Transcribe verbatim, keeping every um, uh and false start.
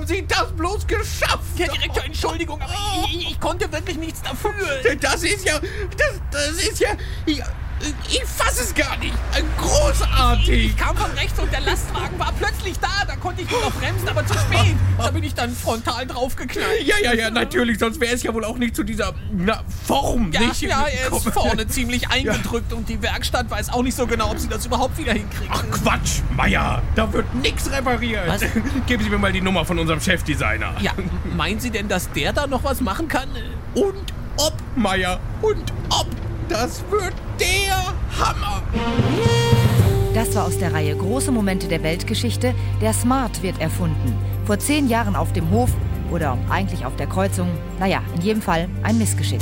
Sie das bloß geschafft? Herr Direktor, Entschuldigung, aber Oh. ich, ich konnte wirklich nichts dafür. Das ist ja, das, das ist ja, ich, ich fasse es gar nicht. Großartig. Ich kam von rechts und der Lastwagen war plötzlich da. Da konnte ich nur noch bremsen, aber zu spät. Da bin ich dann frontal draufgeknallt. Ja, ja, ja, natürlich, sonst wäre es ja wohl auch nicht zu dieser na, Form, Ja, nicht? ja, er ist Komm. vorne ziemlich eingedrückt und die Werkstatt weiß auch nicht so genau, ob sie das überhaupt wieder hinkriegt. Ach Quatsch, Meier, da wird nichts repariert. Was? Geben Sie mir mal die Nummer von unserem Chefdesigner. Ja, meinen Sie denn, dass der da noch was machen kann? Und ob, Meier, und ob, das wird der Hammer. Das war aus der Reihe Große Momente der Weltgeschichte. Der Smart wird erfunden. Vor zehn Jahren auf dem Hof oder eigentlich auf der Kreuzung. Naja, in jedem Fall ein Missgeschick.